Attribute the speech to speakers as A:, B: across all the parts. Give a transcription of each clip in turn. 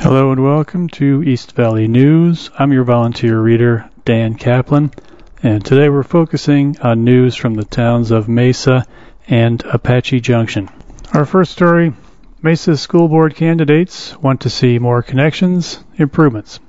A: Hello and welcome to East Valley News. I'm your volunteer reader, Dan Kaplan, and today we're focusing on news from the towns of Mesa and Apache Junction. Our first story, Mesa school board candidates want to see more connections, improvements.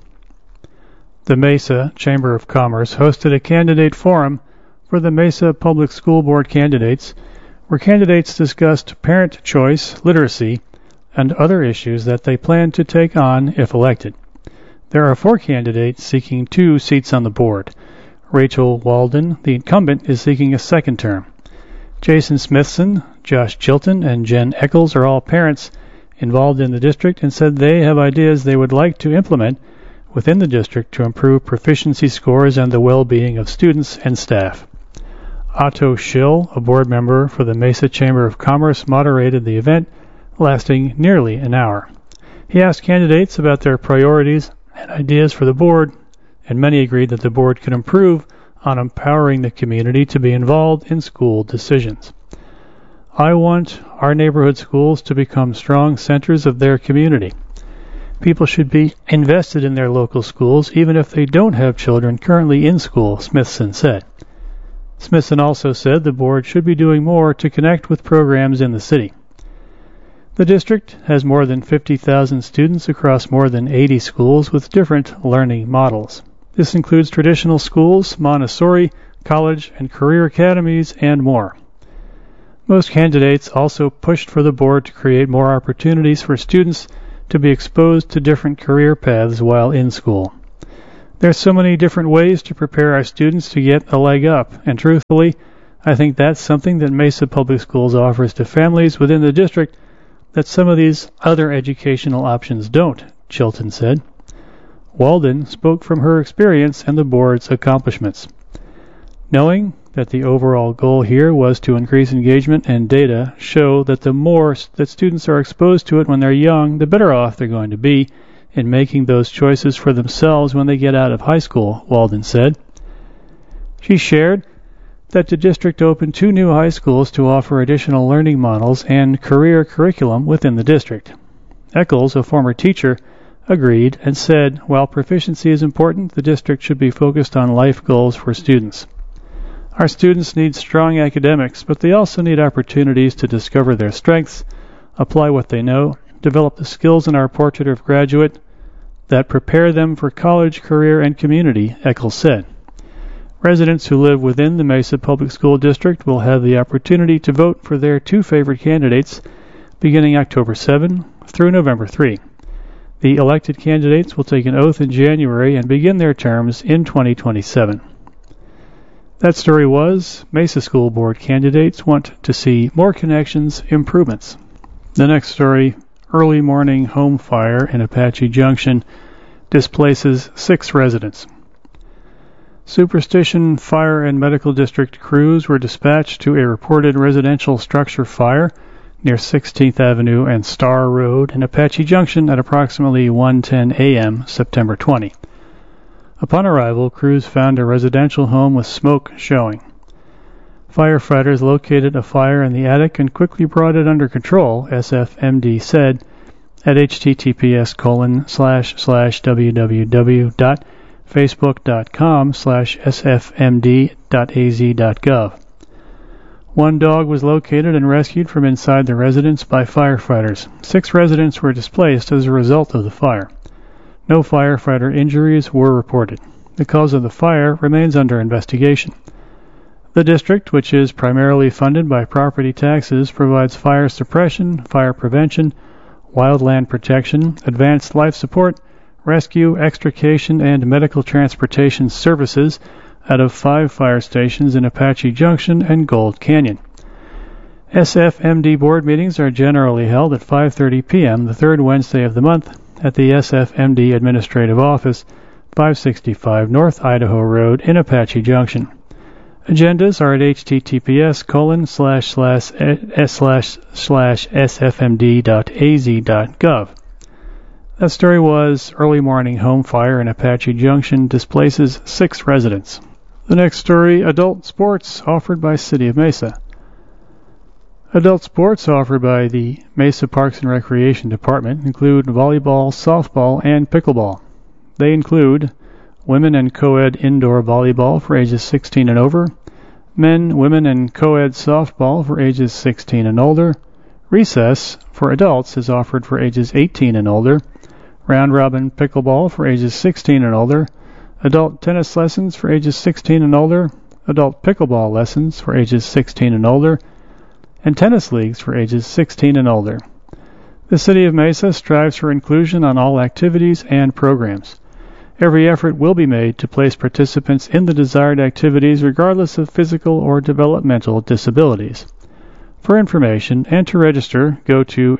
A: The Mesa Chamber of Commerce hosted a candidate forum for the Mesa Public School Board candidates, where candidates discussed parent choice, literacy, and other issues that they plan to take on if elected. There are 4 candidates seeking 2 seats on the board. Rachel Walden, the incumbent, is seeking a second term. Jason Smithson, Josh Chilton, and Jen Eccles are all parents involved in the district and said they have ideas they would like to implement within the district to improve proficiency scores and the well-being of students and staff. Otto Schill, a board member for the Mesa Chamber of Commerce, moderated the event, lasting nearly an hour. He asked candidates about their priorities and ideas for the board, and many agreed that the board could improve on empowering the community to be involved in school decisions. I want our neighborhood schools to become strong centers of their community. People should be invested in their local schools, even if they don't have children currently in school, Smithson said. Smithson also said the board should be doing more to connect with programs in the city. The district has more than 50,000 students across more than 80 schools with different learning models. This includes traditional schools, Montessori, college and career academies, and more. Most candidates also pushed for the board to create more opportunities for students to be exposed to different career paths while in school. There's so many different ways to prepare our students to get a leg up, and truthfully, I think that's something that Mesa Public Schools offers to families within the district that some of these other educational options don't, Chilton said. Walden spoke from her experience and the board's accomplishments. Knowing that the overall goal here was to increase engagement and data show that the more that students are exposed to it when they're young, the better off they're going to be in making those choices for themselves when they get out of high school, Walden said. She shared that the district opened 2 new high schools to offer additional learning models and career curriculum within the district. Eccles, a former teacher, agreed and said, while proficiency is important, the district should be focused on life goals for students. Our students need strong academics, but they also need opportunities to discover their strengths, apply what they know, develop the skills in our portrait of graduate that prepare them for college, career, and community, Eccles said. Residents who live within the Mesa Public School District will have the opportunity to vote for their 2 favorite candidates beginning October 7 through November 3. The elected candidates will take an oath in January and begin their terms in 2027. That story was, Mesa School Board candidates want to see more connections, improvements. The next story, early morning home fire in Apache Junction displaces 6 residents. Superstition Fire and Medical District crews were dispatched to a reported residential structure fire near 16th Avenue and Star Road in Apache Junction at approximately 1:10 a.m. September 20. Upon arrival, crews found a residential home with smoke showing. Firefighters located a fire in the attic and quickly brought it under control, SFMD said at https://www.facebook.com/sfmd.az.gov. 1 dog was located and rescued from inside the residence by firefighters. 6 residents were displaced as a result of the fire. No firefighter injuries were reported. The cause of the fire remains under investigation. The district, which is primarily funded by property taxes, provides fire suppression, fire prevention, wildland protection, advanced life support, rescue, extrication, and medical transportation services out of 5 fire stations in Apache Junction and Gold Canyon. SFMD board meetings are generally held at 5:30 p.m. the 3rd Wednesday of the month at the SFMD Administrative Office, 565 North Idaho Road in Apache Junction. Agendas are at https://sfmd.az.gov. That story was early morning home fire in Apache Junction displaces 6 residents. The next story, adult sports offered by City of Mesa. Adult sports offered by the Mesa Parks and Recreation Department include volleyball, softball, and pickleball. They include women and co-ed indoor volleyball for ages 16 and over, men, women, and co-ed softball for ages 16 and older. Recess for adults is offered for ages 18 and older. Round-robin pickleball for ages 16 and older. Adult tennis lessons for ages 16 and older. Adult pickleball lessons for ages 16 and older. And tennis leagues for ages 16 and older. The City of Mesa strives for inclusion on all activities and programs. Every effort will be made to place participants in the desired activities regardless of physical or developmental disabilities. For information and to register, go to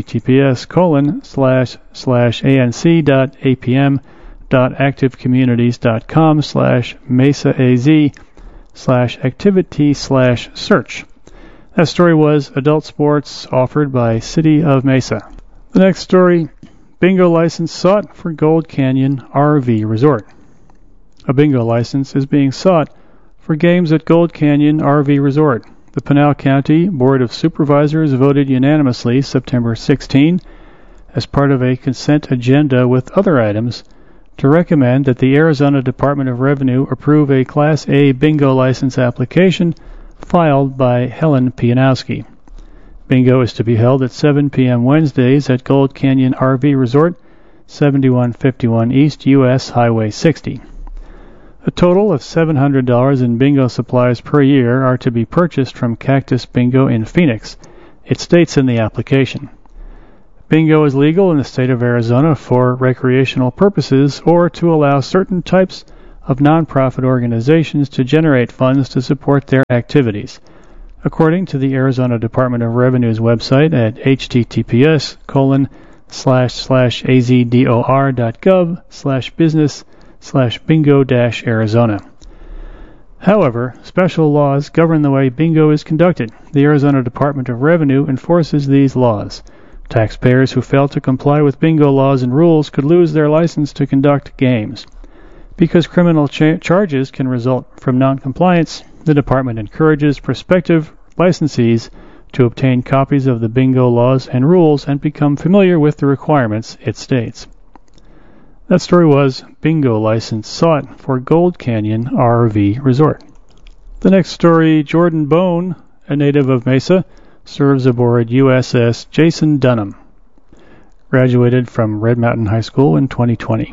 A: https://anc.apm.activecommunities.com/mesaaz/activity/search. That story was Adult Sports offered by City of Mesa. The next story, bingo license sought for Gold Canyon RV Resort. A bingo license is being sought for games at Gold Canyon RV Resort. The Pinal County Board of Supervisors voted unanimously September 16, as part of a consent agenda with other items, to recommend that the Arizona Department of Revenue approve a Class A bingo license application filed by Helen Pianowski. Bingo is to be held at 7 p.m. Wednesdays at Gold Canyon RV Resort, 7151 East U.S. Highway 60. A total of $700 in bingo supplies per year are to be purchased from Cactus Bingo in Phoenix, it states in the application. Bingo is legal in the state of Arizona for recreational purposes or to allow certain types of nonprofit organizations to generate funds to support their activities. According to the Arizona Department of Revenue's website at https://azor.gov/business/bingo-Arizona. However, special laws govern the way bingo is conducted. The Arizona Department of Revenue enforces these laws. Taxpayers who fail to comply with bingo laws and rules could lose their license to conduct games. Because criminal charges can result from noncompliance, the department encourages prospective licensees to obtain copies of the bingo laws and rules and become familiar with the requirements it states. That story was Bingo License Sought for Gold Canyon RV Resort. The next story, Jordan Bone, a native of Mesa, serves aboard USS Jason Dunham. Graduated from Red Mountain High School in 2020.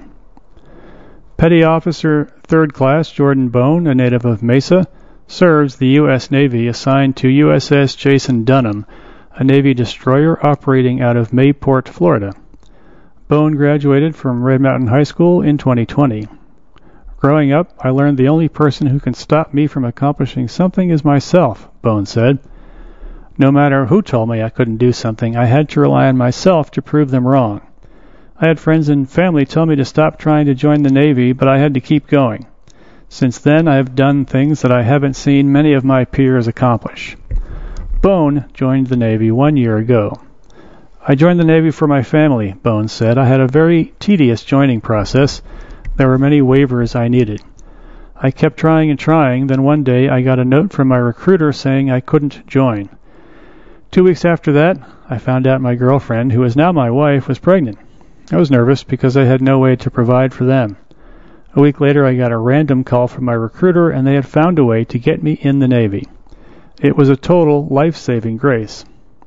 A: Petty Officer 3rd Class Jordan Bone, a native of Mesa, serves the U.S. Navy assigned to USS Jason Dunham, a Navy destroyer operating out of Mayport, Florida. Bone graduated from Red Mountain High School in 2020. Growing up, I learned the only person who can stop me from accomplishing something is myself, Bone said. No matter who told me I couldn't do something, I had to rely on myself to prove them wrong. I had friends and family tell me to stop trying to join the Navy, but I had to keep going. Since then, I have done things that I haven't seen many of my peers accomplish. Bone joined the Navy 1 year ago. I joined the Navy for my family, Bone said. I had a very tedious joining process. There were many waivers I needed. I kept trying and trying, then one day I got a note from my recruiter saying I couldn't join. 2 weeks after that, I found out my girlfriend, who is now my wife, was pregnant. I was nervous because I had no way to provide for them. A week later, I got a random call from my recruiter, and they had found a way to get me in the Navy. It was a total life-saving grace.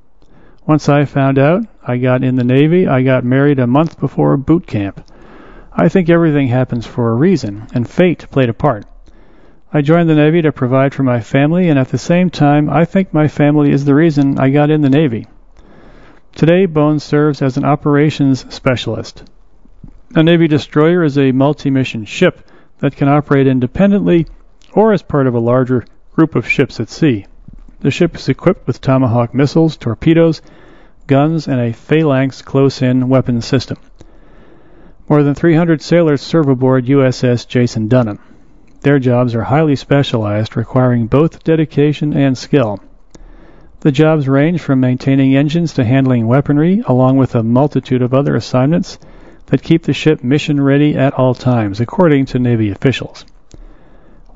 A: Once I found out I got in the Navy, I got married a month before boot camp. I think everything happens for a reason, and fate played a part. I joined the Navy to provide for my family, and at the same time, I think my family is the reason I got in the Navy. Today, Bone serves as an operations specialist. A Navy destroyer is a multi-mission ship that can operate independently or as part of a larger group of ships at sea. The ship is equipped with Tomahawk missiles, torpedoes, guns, and a phalanx close-in weapons system. More than 300 sailors serve aboard USS Jason Dunham. Their jobs are highly specialized, requiring both dedication and skill. The jobs range from maintaining engines to handling weaponry, along with a multitude of other assignments that keep the ship mission-ready at all times, according to Navy officials.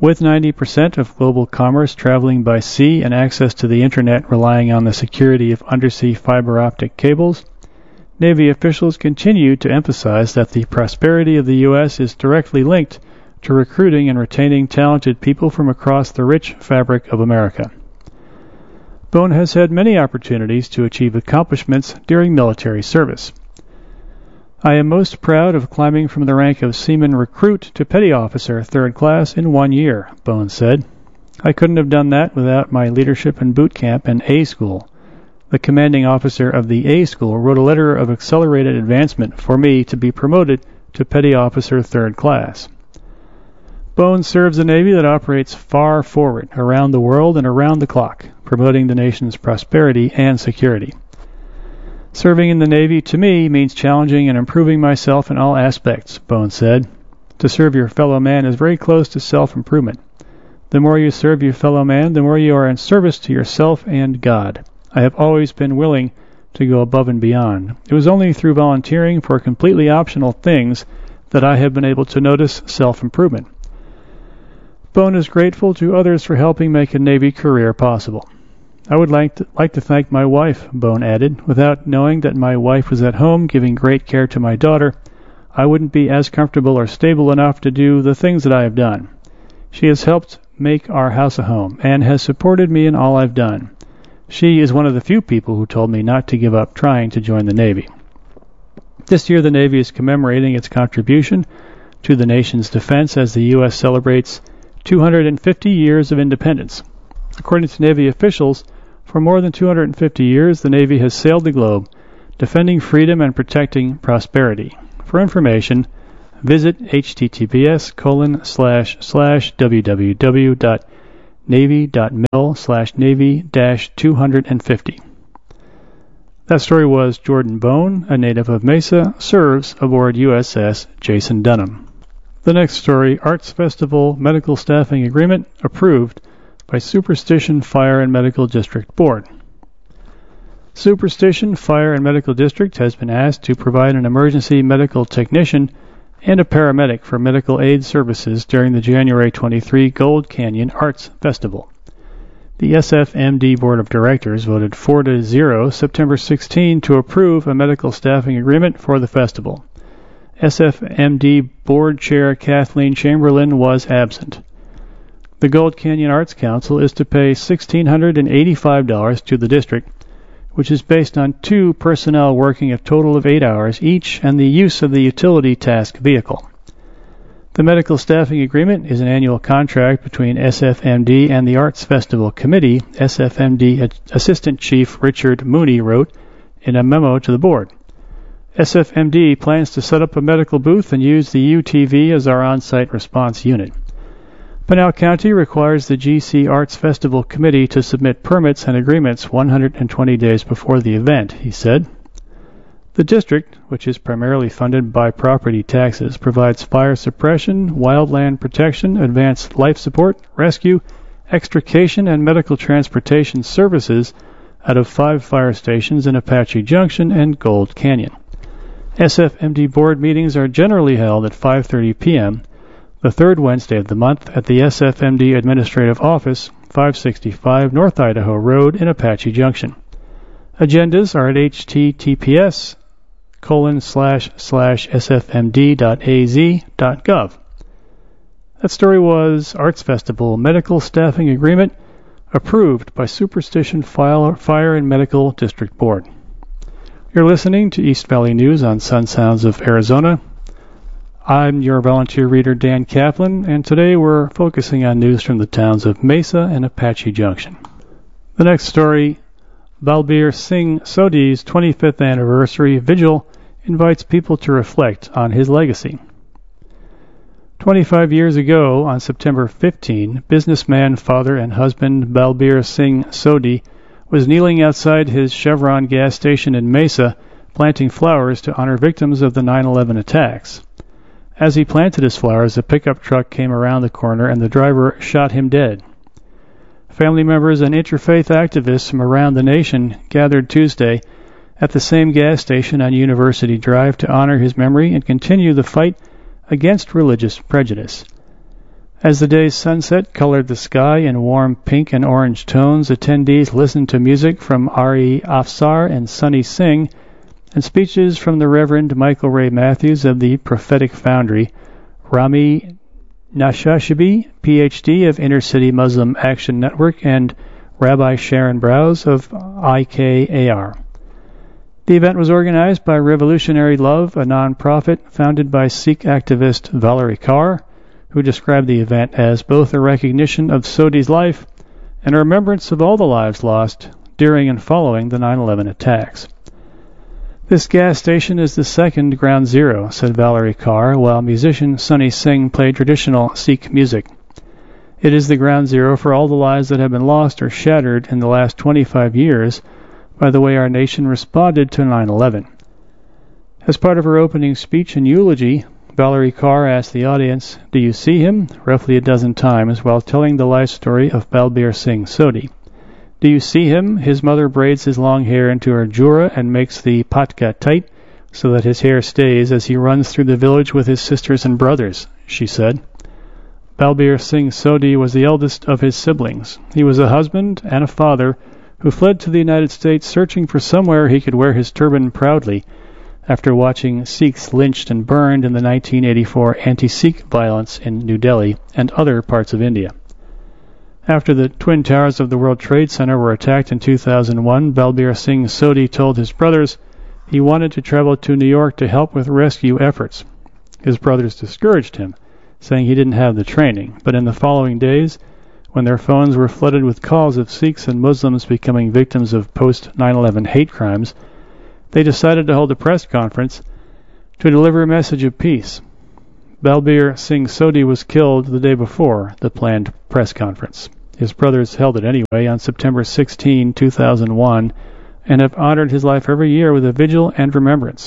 A: With 90% of global commerce traveling by sea and access to the Internet relying on the security of undersea fiber optic cables, Navy officials continue to emphasize that the prosperity of the U.S. is directly linked to recruiting and retaining talented people from across the rich fabric of America. Bone has had many opportunities to achieve accomplishments during military service. I am most proud of climbing from the rank of seaman recruit to petty officer 3rd class in 1 year, Bone said. I couldn't have done that without my leadership and boot camp in A School. The commanding officer of the A School wrote a letter of accelerated advancement for me to be promoted to petty officer 3rd class. Bone serves a Navy that operates far forward, around the world and around the clock, promoting the nation's prosperity and security. Serving in the Navy, to me, means challenging and improving myself in all aspects, Bone said. To serve your fellow man is very close to self-improvement. The more you serve your fellow man, the more you are in service to yourself and God. I have always been willing to go above and beyond. It was only through volunteering for completely optional things that I have been able to notice self-improvement. Bone is grateful to others for helping make a Navy career possible. I would like to thank my wife, Bone added. Without knowing that my wife was at home giving great care to my daughter, I wouldn't be as comfortable or stable enough to do the things that I have done. She has helped make our house a home and has supported me in all I've done. She is one of the few people who told me not to give up trying to join the Navy. This year the Navy is commemorating its contribution to the nation's defense as the U.S. celebrates 250 years of independence. According to Navy officials, for more than 250 years, the Navy has sailed the globe, defending freedom and protecting prosperity. For information, visit https://www.navy.mil/Navy-250. That story was Jordan Bone, a native of Mesa, serves aboard USS Jason Dunham. The next story, Arts Festival Medical Staffing Agreement approved by Superstition Fire and Medical District Board. Superstition Fire and Medical District has been asked to provide an emergency medical technician and a paramedic for medical aid services during the January 23 Gold Canyon Arts Festival. The SFMD Board of Directors voted 4-0 September 16 to approve a medical staffing agreement for the festival. SFMD Board Chair Kathleen Chamberlain was absent. The Gold Canyon Arts Council is to pay $1,685 to the district, which is based on 2 personnel working a total of 8 hours each and the use of the utility task vehicle. The medical staffing agreement is an annual contract between SFMD and the Arts Festival Committee, SFMD Assistant Chief Richard Mooney wrote in a memo to the board. SFMD plans to set up a medical booth and use the UTV as our on-site response unit. Pinal County requires the GC Arts Festival Committee to submit permits and agreements 120 days before the event, he said. The district, which is primarily funded by property taxes, provides fire suppression, wildland protection, advanced life support, rescue, extrication, and medical transportation services out of 5 fire stations in Apache Junction and Gold Canyon. SFMD board meetings are generally held at 5:30 p.m., the 3rd Wednesday of the month at the SFMD Administrative Office, 565 North Idaho Road in Apache Junction. Agendas are at https://sfmd.az.gov. That story was Arts Festival Medical Staffing Agreement approved by Superstition Fire and Medical District Board. You're listening to East Valley News on Sun Sounds of Arizona. I'm your volunteer reader, Dan Kaplan, and today we're focusing on news from the towns of Mesa and Apache Junction. The next story, Balbir Singh Sodhi's 25th anniversary vigil invites people to reflect on his legacy. 25 years ago, on September 15, businessman, father, and husband Balbir Singh Sodhi was kneeling outside his Chevron gas station in Mesa, planting flowers to honor victims of the 9/11 attacks. As he planted his flowers, a pickup truck came around the corner and the driver shot him dead. Family members and interfaith activists from around the nation gathered Tuesday at the same gas station on University Drive to honor his memory and continue the fight against religious prejudice. As the day's sunset colored the sky in warm pink and orange tones, attendees listened to music from Ari Afsar and Sunny Singh and speeches from the Reverend Michael Ray Matthews of the Prophetic Foundry, Rami Nashashibi, Ph.D. of Inner City Muslim Action Network, and Rabbi Sharon Browse of IKAR. The event was organized by Revolutionary Love, a non-profit founded by Sikh activist Valerie Kaur, who described the event as both a recognition of Sodhi's life and a remembrance of all the lives lost during and following the 9/11 attacks. This gas station is the second Ground Zero, said Valerie Kaur, while musician Sunny Singh played traditional Sikh music. It is the Ground Zero for all the lives that have been lost or shattered in the last 25 years by the way our nation responded to 9/11. As part of her opening speech and eulogy, Valerie Kaur asked the audience, "Do you see him?" roughly a dozen times while telling the life story of Balbir Singh Sodhi. "Do you see him? His mother braids his long hair into her jura and makes the patka tight so that his hair stays as he runs through the village with his sisters and brothers," she said. Balbir Singh Sodhi was the eldest of his siblings. He was a husband and a father who fled to the United States searching for somewhere he could wear his turban proudly after watching Sikhs lynched and burned in the 1984 anti-Sikh violence in New Delhi and other parts of India. After the Twin Towers of the World Trade Center were attacked in 2001, Balbir Singh Sodhi told his brothers he wanted to travel to New York to help with rescue efforts. His brothers discouraged him, saying he didn't have the training, but in the following days, when their phones were flooded with calls of Sikhs and Muslims becoming victims of post-9/11 hate crimes, they decided to hold a press conference to deliver a message of peace. Balbir Singh Sodhi was killed the day before the planned press conference. His brothers held it anyway on September 16, 2001, and have honored his life every year with a vigil and remembrance.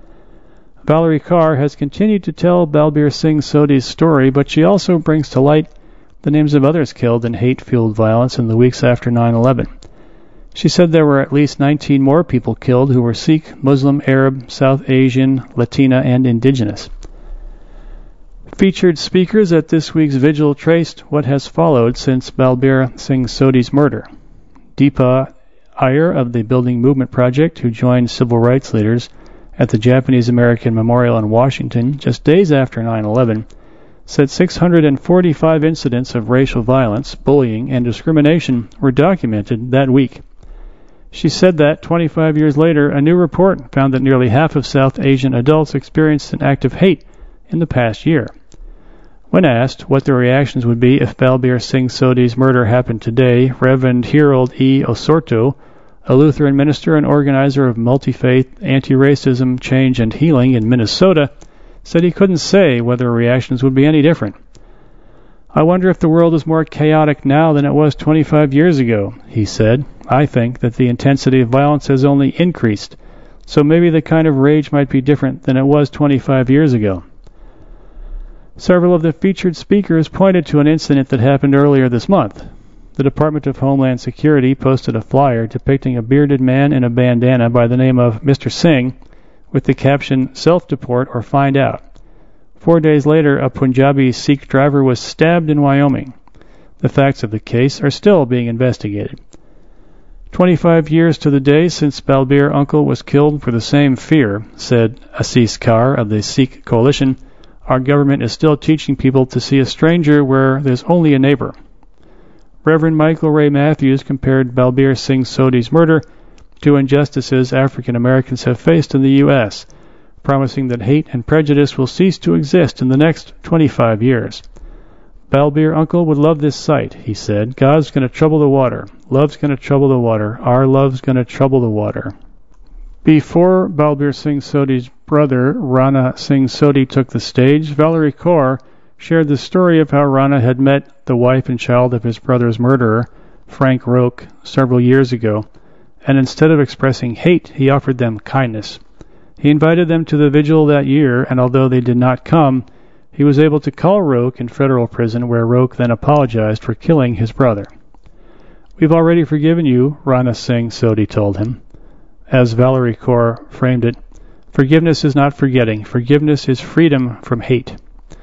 A: Valerie Kaur has continued to tell Balbir Singh Sodhi's story, but she also brings to light the names of others killed in hate-fueled violence in the weeks after 9/11. She said there were at least 19 more people killed who were Sikh, Muslim, Arab, South Asian, Latina, and indigenous. Featured speakers at this week's vigil traced what has followed since Balbir Singh Sodhi's murder. Deepa Iyer of the Building Movement Project, who joined civil rights leaders at the Japanese-American Memorial in Washington just days after 9/11, said 645 incidents of racial violence, bullying, and discrimination were documented that week. She said that 25 years later, a new report found that nearly half of South Asian adults experienced an act of hate in the past year. When asked what the reactions would be if Balbir Singh Sodhi's murder happened today, Reverend Harold E. Osorto, a Lutheran minister and organizer of multi-faith anti-racism change and healing in Minnesota, said he couldn't say whether reactions would be any different. "I wonder if the world is more chaotic now than it was 25 years ago," he said. "I think that the intensity of violence has only increased, so maybe the kind of rage might be different than it was 25 years ago." Several of the featured speakers pointed to an incident that happened earlier this month. The Department of Homeland Security posted a flyer depicting a bearded man in a bandana by the name of Mr. Singh with the caption, "Self-deport or find out." 4 days later, a Punjabi Sikh driver was stabbed in Wyoming. The facts of the case are still being investigated. 25 years to the day since Balbir uncle was killed for the same fear, said Assis Kar of the Sikh Coalition, our government is still teaching people to see a stranger where there's only a neighbor. Reverend Michael Ray Matthews compared Balbir Singh Sodhi's murder to injustices African Americans have faced in the U.S., promising that hate and prejudice will cease to exist in the next 25 years. Balbir uncle would love this site, he said. God's going to trouble the water. Love's going to trouble the water. Our love's going to trouble the water. Before Balbir Singh Sodhi's brother, Rana Singh Sodhi, took the stage, Valerie Kaur shared the story of how Rana had met the wife and child of his brother's murderer, Frank Roque, several years ago, and instead of expressing hate, he offered them kindness. He invited them to the vigil that year, and although they did not come, he was able to call Roque in federal prison, where Roque then apologized for killing his brother. "We've already forgiven you," Rana Singh Sodhi told him. As Valerie Kaur framed it, forgiveness is not forgetting. Forgiveness is freedom from hate.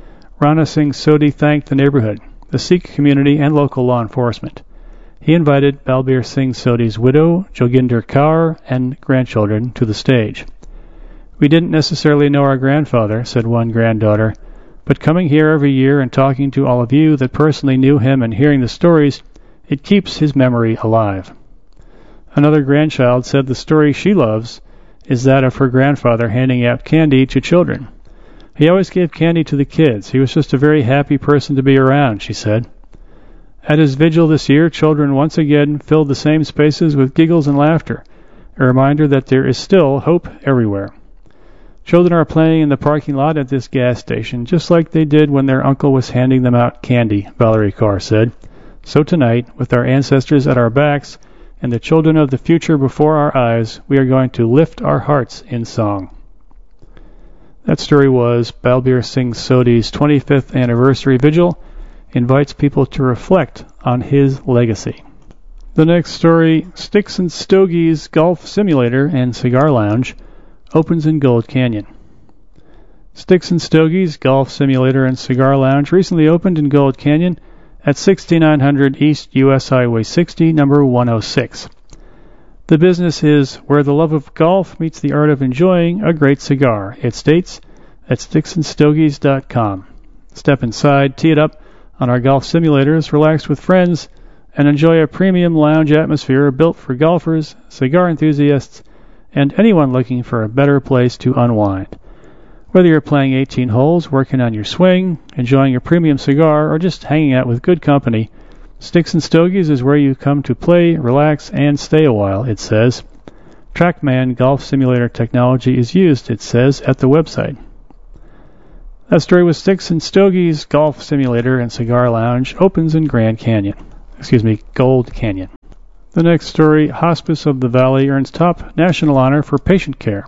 A: Rana Singh Sodhi thanked the neighborhood, the Sikh community, and local law enforcement. He invited Balbir Singh Sodhi's widow, Joginder Kaur, and grandchildren to the stage. "We didn't necessarily know our grandfather," said one granddaughter, "but coming here every year and talking to all of you that personally knew him and hearing the stories, it keeps his memory alive." Another grandchild said the story she loves is that of her grandfather handing out candy to children. "He always gave candy to the kids. He was just a very happy person to be around," she said. At his vigil this year, children once again filled the same spaces with giggles and laughter, a reminder that there is still hope everywhere. "Children are playing in the parking lot at this gas station, just like they did when their uncle was handing them out candy," Valerie Kaur said. "So tonight, with our ancestors at our backs and the children of the future before our eyes, we are going to lift our hearts in song." That story was Balbir Singh Sodhi's 25th anniversary vigil invites people to reflect on his legacy. The next story, Sticks and Stogies Golf Simulator and Cigar Lounge, opens in Gold Canyon. Sticks and Stogies Golf Simulator and Cigar Lounge recently opened in Gold Canyon at 6900 East US Highway 60, number 106. The business is where the love of golf meets the art of enjoying a great cigar, it states at sticksandstogies.com. Step inside, tee it up on our golf simulators, relax with friends, and enjoy a premium lounge atmosphere built for golfers, cigar enthusiasts, and anyone looking for a better place to unwind. Whether you're playing 18 holes, working on your swing, enjoying a premium cigar, or just hanging out with good company, Sticks and Stogies is where you come to play, relax, and stay a while, it says. TrackMan golf simulator technology is used, it says, at the website. That story was Sticks and Stogies Golf Simulator and Cigar Lounge opens in Gold Canyon. The next story, Hospice of the Valley earns top national honor for patient care.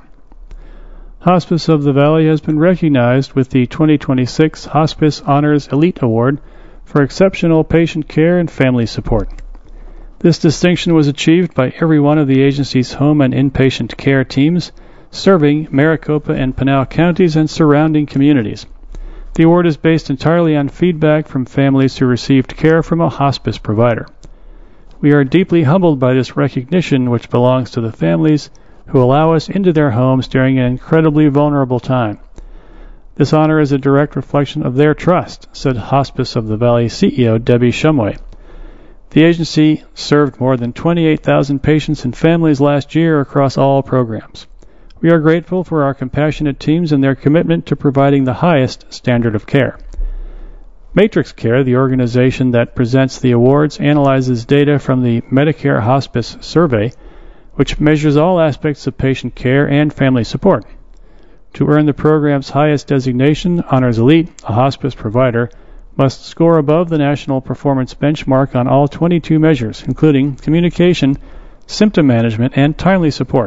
A: Hospice of the Valley has been recognized with the 2026 Hospice Honors Elite Award for exceptional patient care and family support. This distinction was achieved by every one of the agency's home and inpatient care teams serving Maricopa and Pinal counties and surrounding communities. The award is based entirely on feedback from families who received care from a hospice provider. We are deeply humbled by this recognition, which belongs to the families who allow us into their homes during an incredibly vulnerable time. This honor is a direct reflection of their trust, said Hospice of the Valley CEO Debbie Shumway. The agency served more than 28,000 patients and families last year across all programs. We are grateful for our compassionate teams and their commitment to providing the highest standard of care. Matrix Care, the organization that presents the awards, analyzes data from the Medicare Hospice Survey, which measures all aspects of patient care and family support. To earn the program's highest designation, Honors Elite, a hospice provider must score above the national performance benchmark on all 22 measures, including communication, symptom management, and timely support.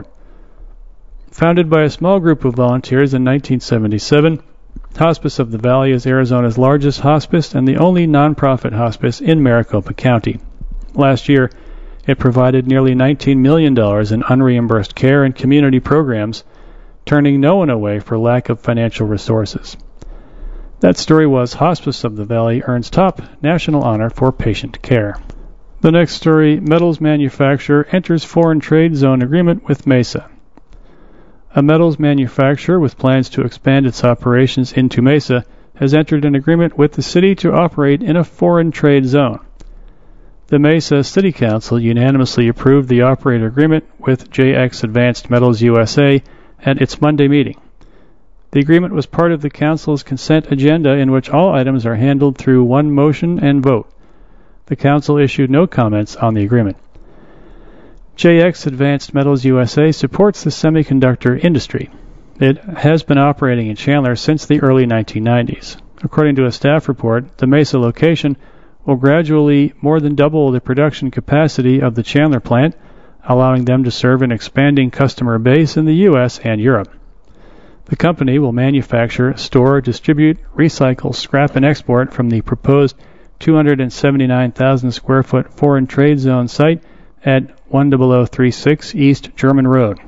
A: Founded by a small group of volunteers in 1977, Hospice of the Valley is Arizona's largest hospice and the only nonprofit hospice in Maricopa County. Last year, it provided nearly $19 million in unreimbursed care and community programs, turning no one away for lack of financial resources. That story was Hospice of the Valley earns top national honor for patient care. The next story, metals manufacturer enters foreign trade zone agreement with Mesa. A metals manufacturer with plans to expand its operations into Mesa has entered an agreement with the city to operate in a foreign trade zone. The Mesa City Council unanimously approved the operator agreement with JX Advanced Metals USA at its Monday meeting. The agreement was part of the council's consent agenda in which all items are handled through one motion and vote. The council issued no comments on the agreement. JX Advanced Metals USA supports the semiconductor industry. It has been operating in Chandler since the early 1990s. According to a staff report, the Mesa location will gradually more than double the production capacity of the Chandler plant, allowing them to serve an expanding customer base in the U.S. and Europe. The company will manufacture, store, distribute, recycle, scrap, and export from the proposed 279,000 square foot foreign trade zone site at 10036 East German Road.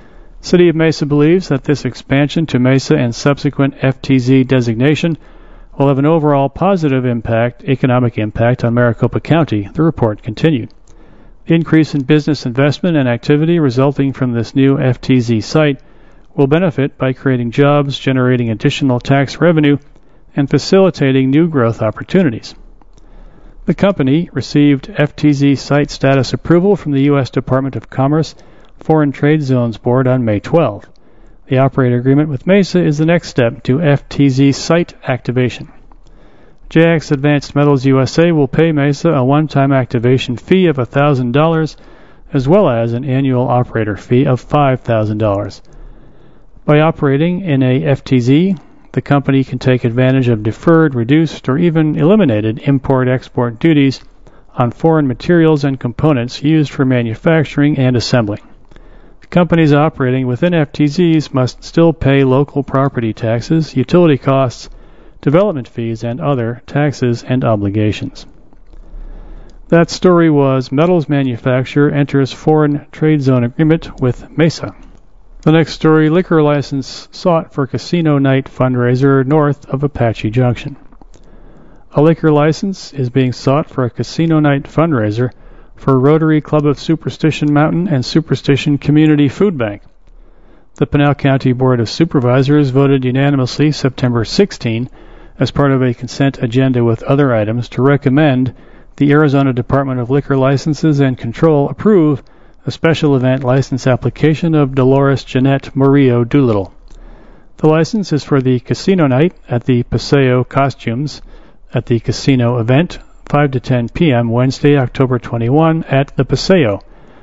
A: City of Mesa believes that this expansion to Mesa and subsequent FTZ designation will have an overall positive economic impact on Maricopa County, the report continued. The increase in business investment and activity resulting from this new FTZ site will benefit by creating jobs, generating additional tax revenue, and facilitating new growth opportunities. The company received FTZ site status approval from the U.S. Department of Commerce Foreign Trade Zones Board on May 12. The operator agreement with Mesa is the next step to FTZ site activation. JX Advanced Metals USA will pay Mesa a one-time activation fee of $1,000 as well as an annual operator fee of $5,000. By operating in a FTZ, the company can take advantage of deferred, reduced, or even eliminated import-export duties on foreign materials and components used for manufacturing and assembly. Companies operating within FTZs must still pay local property taxes, utility costs, development fees, and other taxes and obligations. That story was Metals Manufacturer Enters Foreign Trade Zone Agreement with Mesa. The next story, liquor license sought for casino night fundraiser north of Apache Junction. A liquor license is being sought for a casino night fundraiser for Rotary Club of Superstition Mountain and Superstition Community Food Bank. The Pinal County Board of Supervisors voted unanimously September 16 as part of a consent agenda with other items to recommend the Arizona Department of Liquor Licenses and Control approve a special event license application of Dolores Jeanette Murillo Doolittle. The license is for the casino night at the Paseo Costumes at the casino event, 5 to 10 p.m. Wednesday, October 21 at the Paseo,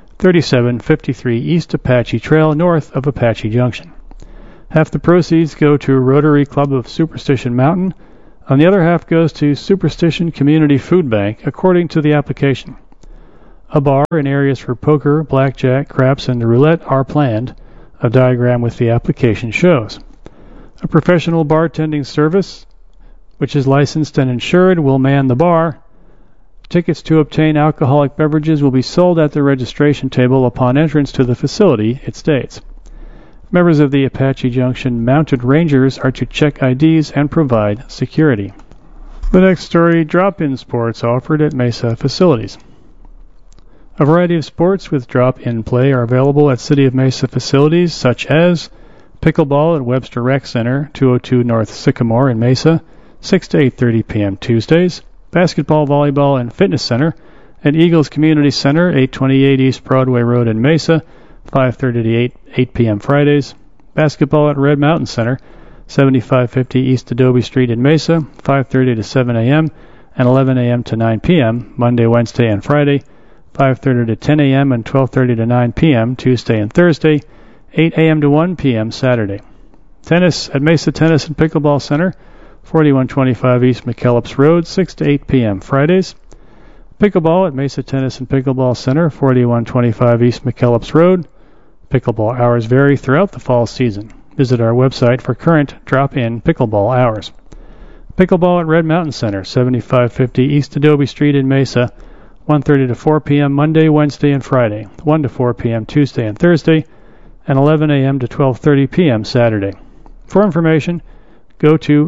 A: 3753 East Apache Trail, north of Apache Junction. Half the proceeds go to Rotary Club of Superstition Mountain, and the other half goes to Superstition Community Food Bank, according to the application. A bar and areas for poker, blackjack, craps, and roulette are planned, a diagram with the application shows. A professional bartending service, which is licensed and insured, will man the bar. Tickets to obtain alcoholic beverages will be sold at the registration table upon entrance to the facility, it states. Members of the Apache Junction Mounted Rangers are to check IDs and provide security. The next story, drop-in sports offered at Mesa facilities. A variety of sports with drop-in play are available at City of Mesa facilities, such as pickleball at Webster Rec Center, 202 North Sycamore in Mesa, 6 to 8:30 p.m. Tuesdays, basketball, volleyball, and fitness center at Eagles Community Center, 828 East Broadway Road in Mesa, 5:30 to 8 p.m. Fridays, basketball at Red Mountain Center, 7550 East Adobe Street in Mesa, 5:30 to 7 a.m. and 11 a.m. to 9 p.m. Monday, Wednesday, and Friday, 5:30 to 10 a.m. and 12:30 to 9 p.m. Tuesday and Thursday, 8 a.m. to 1 p.m. Saturday. Tennis at Mesa Tennis and Pickleball Center, 4125 East McKellips Road, 6 to 8 p.m. Fridays. Pickleball at Mesa Tennis and Pickleball Center, 4125 East McKellips Road. Pickleball hours vary throughout the fall season. Visit our website for current drop-in pickleball hours. Pickleball at Red Mountain Center, 7550 East Adobe Street in Mesa, 1:30 to 4 p.m. Monday, Wednesday, and Friday, 1 to 4 p.m. Tuesday and Thursday, and 11 a.m. to 12:30 p.m. Saturday. For information, go to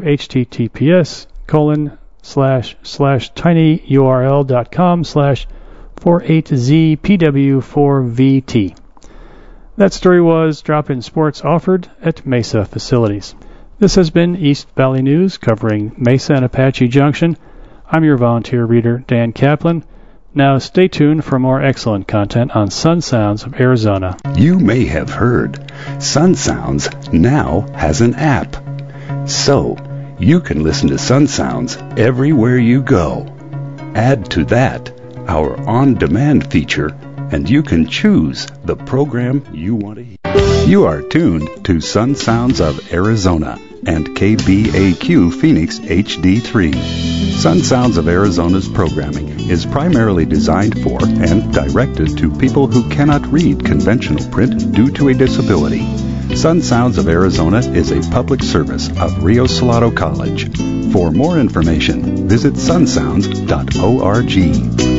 A: https://tinyurl.com/48zpw4vt. That story was drop-in sports offered at Mesa facilities. This has been East Valley News covering Mesa and Apache Junction. I'm your volunteer reader, Dan Kaplan. Now stay tuned for more excellent content on Sun Sounds of Arizona.
B: You may have heard Sun Sounds now has an app. So, you can listen to Sun Sounds everywhere you go. Add to that our on-demand feature, and you can choose the program you want to hear. You are tuned to Sun Sounds of Arizona and KBAQ Phoenix HD3. Sun Sounds of Arizona's programming is primarily designed for and directed to people who cannot read conventional print due to a disability. Sun Sounds of Arizona is a public service of Rio Salado College. For more information, visit sunsounds.org.